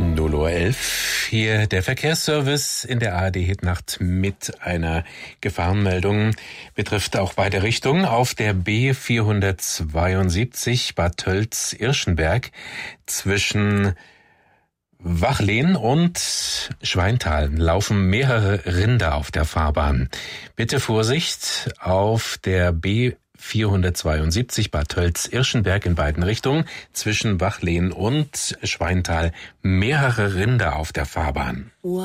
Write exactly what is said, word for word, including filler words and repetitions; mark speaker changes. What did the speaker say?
Speaker 1: null Uhr elf, hier der Verkehrsservice in der A R D-Hitnacht mit einer Gefahrenmeldung. Betrifft auch beide Richtungen. Auf der B vierhundertzweiundsiebzig Bad Tölz-Irschenberg zwischen Wachlehn und Schweintal laufen mehrere Rinder auf der Fahrbahn. Bitte Vorsicht auf der B vierhundertzweiundsiebzig Bad Tölz-Irschenberg in beiden Richtungen zwischen Wachlehn und Schweintal mehrere Rinder auf der Fahrbahn.